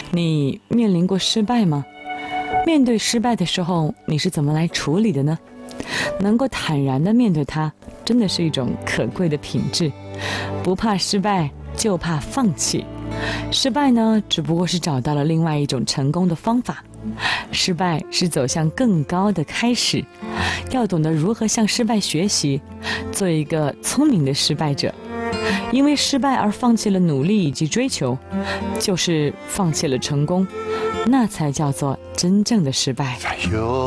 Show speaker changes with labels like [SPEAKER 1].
[SPEAKER 1] 你面临过失败吗？面对失败的时候，你是怎么来处理的呢？能够坦然地面对它，真的是一种可贵的品质。不怕失败，就怕放弃。失败呢，只不过是找到了另外一种成功的方法。失败是走向更高的开始，要懂得如何向失败学习，做一个聪明的失败者。因为失败而放弃了努力以及追求，就是放弃了成功，那才叫做真正的失败。